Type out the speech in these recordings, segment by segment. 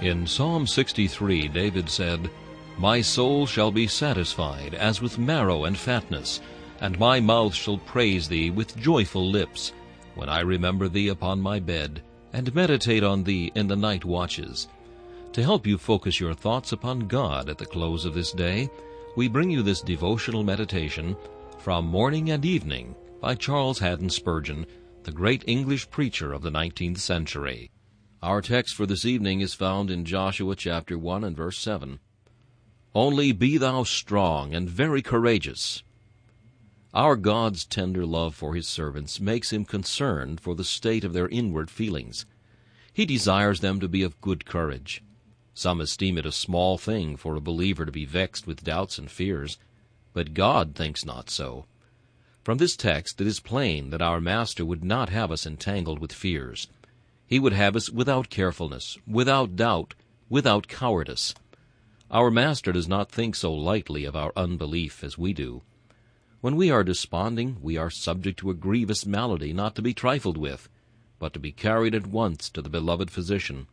In Psalm 63, David said, "My soul shall be satisfied as with marrow and fatness, and my mouth shall praise thee with joyful lips, when I remember thee upon my bed, and meditate on thee in the night watches." To help you focus your thoughts upon God at the close of this day, we bring you this devotional meditation from Morning and Evening by Charles Haddon Spurgeon, the great English preacher of the 19th century. Our text for this evening is found in Joshua chapter 1 and verse 7. "Only be thou strong and very courageous." Our God's tender love for his servants makes him concerned for the state of their inward feelings. He desires them to be of good courage. Some esteem it a small thing for a believer to be vexed with doubts and fears, but God thinks not so. From this text it is plain that our Master would not have us entangled with fears. He would have us without carefulness, without doubt, without cowardice. Our Master does not think so lightly of our unbelief as we do. When we are desponding, we are subject to a grievous malady not to be trifled with, but to be carried at once to the beloved Physician.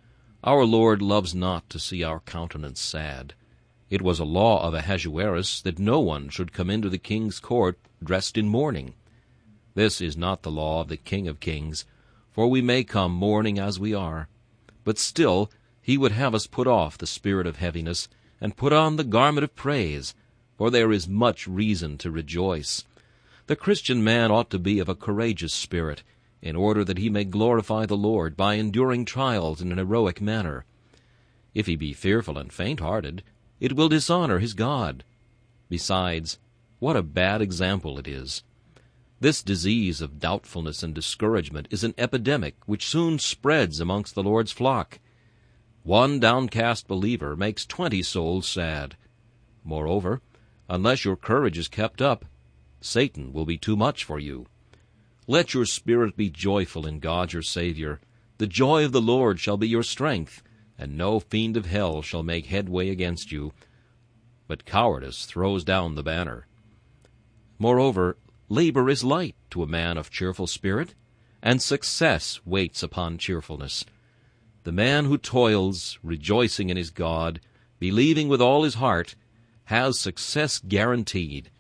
Our Lord loves not to see our countenance sad. It was a law of Ahasuerus that no one should come into the king's court dressed in mourning. This is not the law of the King of Kings, for we may come mourning as we are. But still he would have us put off the spirit of heaviness, and put on the garment of praise, for there is much reason to rejoice. The Christian man ought to be of a courageous spirit, in order that he may glorify the Lord by enduring trials in an heroic manner. If he be fearful and faint-hearted, it will dishonor his God. Besides, what a bad example it is. This disease of doubtfulness and discouragement is an epidemic which soon spreads amongst the Lord's flock. One downcast believer makes 20 souls sad. Moreover, unless your courage is kept up, Satan will be too much for you. Let your spirit be joyful in God your Savior. The joy of the Lord shall be your strength, and no fiend of hell shall make headway against you. But cowardice throws down the banner. Moreover, labor is light to a man of cheerful spirit, and success waits upon cheerfulness. The man who toils, rejoicing in his God, believing with all his heart, has success guaranteed.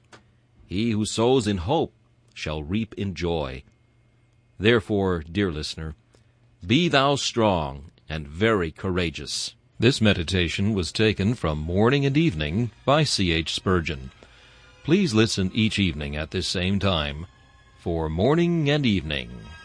He who sows in hope shall reap in joy. Therefore, dear listener, be thou strong and very courageous. This meditation was taken from Morning and Evening by C.H. Spurgeon. Please listen each evening at this same time for Morning and Evening.